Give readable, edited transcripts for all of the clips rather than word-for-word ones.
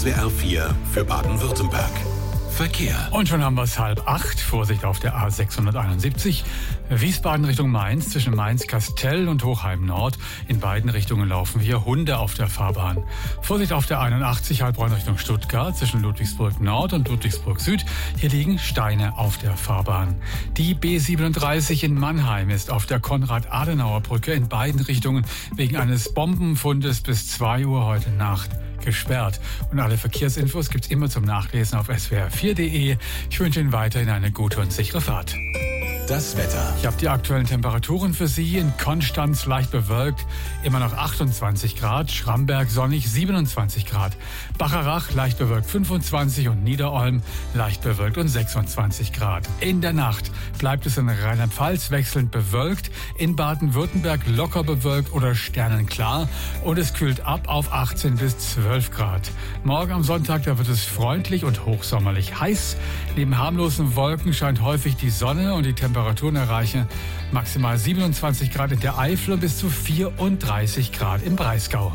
SWR 4 für Baden-Württemberg. Verkehr. Und schon haben wir es 7:30. Vorsicht auf der A671. Wiesbaden Richtung Mainz, zwischen Mainz-Kastell und Hochheim Nord. In beiden Richtungen laufen hier Hunde auf der Fahrbahn. Vorsicht auf der 81 Heilbronn Richtung Stuttgart, zwischen Ludwigsburg Nord und Ludwigsburg Süd. Hier liegen Steine auf der Fahrbahn. Die B37 in Mannheim ist auf der Konrad-Adenauer-Brücke in beiden Richtungen wegen eines Bombenfundes bis 2 Uhr heute Nacht gesperrt. Und alle Verkehrsinfos gibt's immer zum Nachlesen auf swr4.de. Ich wünsche Ihnen weiterhin eine gute und sichere Fahrt. Das Wetter. Ich habe die aktuellen Temperaturen für Sie. In Konstanz leicht bewölkt, immer noch 28 Grad. Schramberg sonnig, 27 Grad. Bacharach leicht bewölkt, 25 und Niederolm leicht bewölkt und 26 Grad. In der Nacht bleibt es in Rheinland-Pfalz wechselnd bewölkt. In Baden-Württemberg locker bewölkt oder sternenklar. Und es kühlt ab auf 18 bis 12 Grad. Morgen am Sonntag, da wird es freundlich und hochsommerlich heiß. Neben harmlosen Wolken scheint häufig die Sonne und die Temperaturen erreichen maximal 27 Grad in der Eifel und bis zu 34 Grad im Breisgau.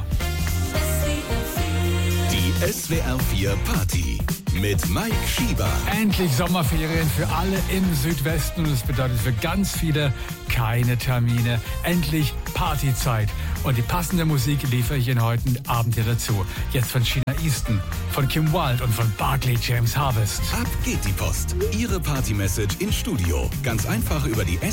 Die SWR 4 Party mit Mike Schieber. Endlich Sommerferien für alle im Südwesten und es bedeutet für ganz viele keine Termine. Endlich Partyzeit. Und die passende Musik liefere ich Ihnen heute Abend hier dazu. Jetzt von China Easton, von Kim Wilde und von Barclay James Harvest. Ab geht die Post. Ihre Party-Message ins Studio. Ganz einfach über die